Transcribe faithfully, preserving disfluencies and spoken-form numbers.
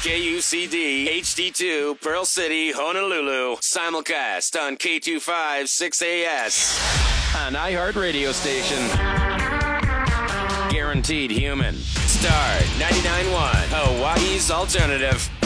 K U C D, H D two, Pearl City, Honolulu. Simulcast on K two five six A S. An iHeart radio station. Guaranteed human. Star ninety-nine point one, Hawaii's alternative.